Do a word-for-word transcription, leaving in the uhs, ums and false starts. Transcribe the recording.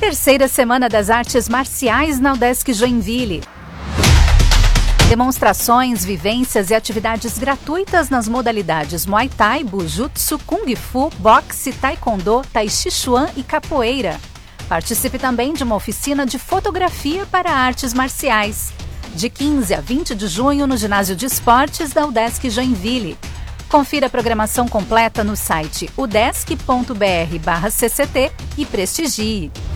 Terceira Semana das Artes Marciais na UDESC Joinville. Demonstrações, vivências e atividades gratuitas nas modalidades Muay Thai, Bujutsu, Kung Fu, Boxe, Taekwondo, Tai Chi Chuan e Capoeira. Participe também de uma oficina de fotografia para artes marciais. De quinze a vinte de junho no Ginásio de Esportes da UDESC Joinville. Confira a programação completa no site udesc ponto br barra cct e prestigie.